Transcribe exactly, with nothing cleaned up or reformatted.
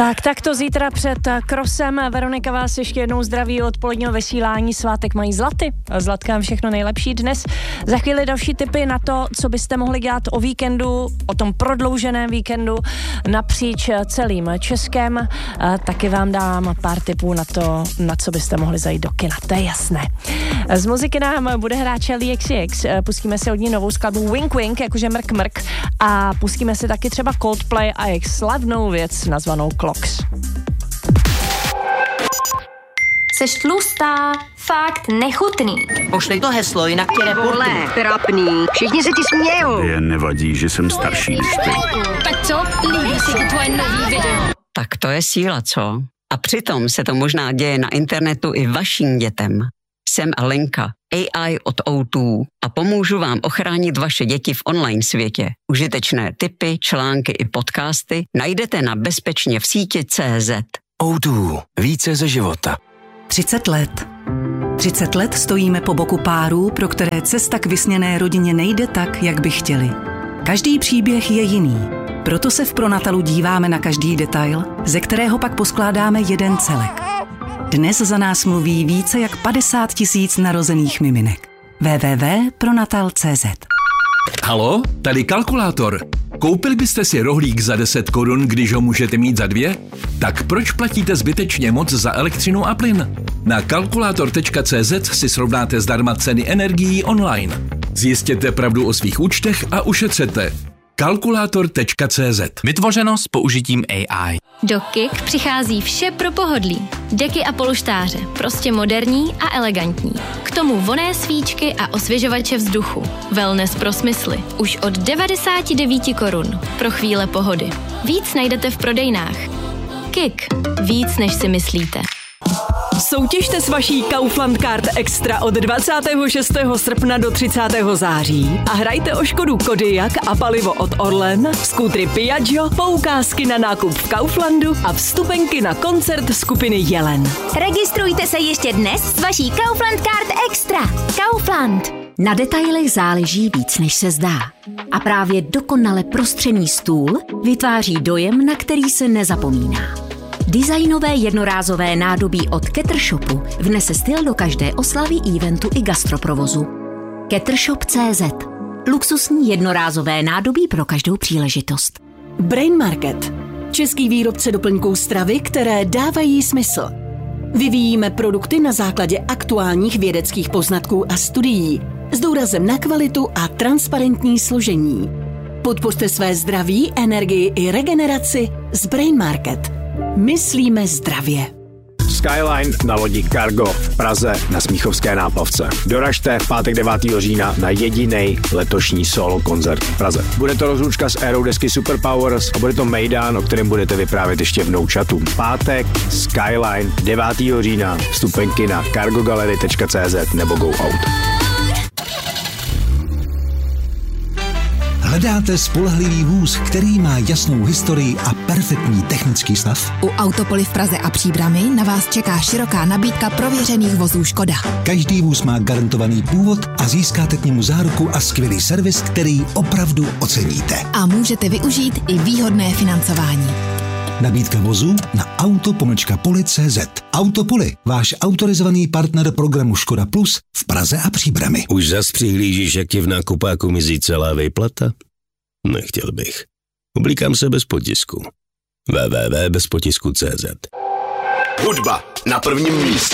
Tak, tak to zítra před krosem. Veronika vás ještě jednou zdraví od poledního vysílání. Svátek mají Zlaty. Zlatkám všechno nejlepší dnes. Za chvíli další tipy na to, co byste mohli dělat o víkendu, o tom prodlouženém víkendu napříč celým Českem. Taky vám dám pár tipů na to, na co byste mohli zajít do kina. To je jasné. Z muziky nám bude hrát Charli X C X. Pustíme si od ní novou skladbu Wink Wink, jakože mrk mrk. A pustíme si taky třeba Coldplay a jejich slavnou věc nazvanou Clocks. Seš tlustá, fakt nechutný. Pošlej to heslo, jinak tě reportuju. Trapný, všichni se ti smějou. Jen nevadí, že jsem starší než ty. Tak co? Líbí se ti tvoje nový video? Tak to je síla, co? A přitom se to možná děje na internetu i vašim dětem. Jsem Alenka, A I od O dva a pomůžu vám ochránit vaše děti v online světě. Užitečné tipy, články i podcasty najdete na bezpečně v síti tečka cé zet. O dva. Více ze života. třicet let. třicet let stojíme po boku párů, pro které cesta k vysněné rodině nejde tak, jak by chtěli. Každý příběh je jiný. Proto se v Pronatalu díváme na každý detail, ze kterého pak poskládáme jeden celek. Dnes za nás mluví více jak padesát tisíc narozených miminek. w w w tečka pronatal tečka cé zet. Halo, tady kalkulátor. Koupili byste si rohlík za deset korun, když ho můžete mít za dvě? Tak proč platíte zbytečně moc za elektřinu a plyn? Na kalkulátor tečka cé zet si srovnáte zdarma ceny energií online. Zjistěte pravdu o svých účtech a ušetřete. kalkulátor tečka cé zet. Vytvořeno s použitím A I. Do Kik přichází vše pro pohodlí. Deky a polštáře, prostě moderní a elegantní. K tomu vonné svíčky a osvěžovače vzduchu. Wellness pro smysly. Už od devadesát devět korun. Pro chvíle pohody. Víc najdete v prodejnách. Kik. Víc, než si myslíte. Soutěžte s vaší Kaufland Card Extra od dvacátého šestého srpna do třicátého září a hrajte o Škodu Kodiaq a palivo od Orlen, skútry Piaggio, poukázky na nákup v Kauflandu a vstupenky na koncert skupiny Jelen. Registrujte se ještě dnes s vaší Kaufland Card Extra. Kaufland. Na detailech záleží víc, než se zdá. A právě dokonale prostřený stůl vytváří dojem, na který se nezapomíná. Designové jednorázové nádobí od Ketershopu vnese styl do každé oslavy, eventu i gastroprovozu. Ketershop tečka cé zet. Luxusní jednorázové nádobí pro každou příležitost. Brain Market. Český výrobce doplňků stravy, které dávají smysl. Vyvíjíme produkty na základě aktuálních vědeckých poznatků a studií s důrazem na kvalitu a transparentní složení. Podpořte své zdraví, energii i regeneraci s Brain Market. Myslíme zdravě. Skyline na lodi Cargo v Praze na Smíchovské náplavce. Doražte v pátek devátého října na jedinej letošní solo koncert v Praze. Bude to rozlučka s érou desky Superpowers a bude to mejdán, o kterém budete vyprávět ještě v Nouchatu. Pátek Skyline devátého října. Vstupenky na cargogalery tečka cé zet nebo Go Out. Hledáte spolehlivý vůz, který má jasnou historii a perfektní technický stav? U Autopoly v Praze a Příbrami na vás čeká široká nabídka prověřených vozů Škoda. Každý vůz má garantovaný původ a získáte k němu záruku a skvělý servis, který opravdu oceníte. A můžete využít i výhodné financování. Nabídka vozů na auto pomlčka poli tečka cé zet. Autopoly, váš autorizovaný partner programu Škoda Plus v Praze a Příbrami. Už zas přihlížíš, jak ti v nákupáku mizí celá vejplata? Nechtěl bych. Oblíkám se bez potisku. w w w tečka bez potisku tečka cé zet. Hudba na prvním místě.